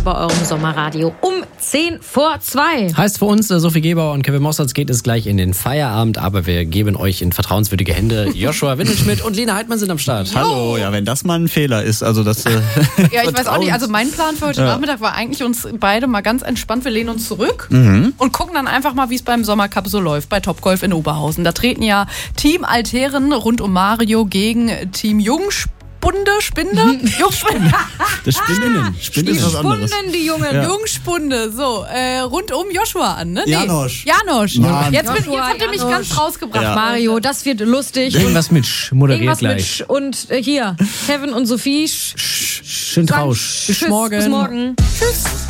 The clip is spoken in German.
bei eurem Sommerradio um 1:10 Heißt für uns, Sophie Gebauer und Kevin Mossertz geht es gleich in den Feierabend, aber wir geben euch in vertrauenswürdige Hände. Joshua Windelschmidt und Lena Heidmann sind am Start. Hallo, ja, wenn das mal ein Fehler ist, also das... Ja, ich weiß auch nicht, also mein Plan für heute Nachmittag war eigentlich uns beide mal ganz entspannt, wir lehnen uns zurück und gucken dann einfach mal, wie es beim Sommercup so läuft, bei Topgolf in Oberhausen. Da treten ja Team Altherren rund um Mario gegen Team Jungspinde. Das Spinninnen. Spinde ist was anderes. die Jungen. Ja. Jungspunde, so, rund um Joshua an, ne? Nee, Janosch. Mann. Jetzt habt ihr mich Janosch. ganz rausgebracht. Ja. Mario, das wird lustig. Irgendwas mit Sch moderiert Irgendwas mit gleich. Sch. Und hier, Kevin und Sophie. Schön Trausch. Bis morgen. Bis morgen. Tschüss.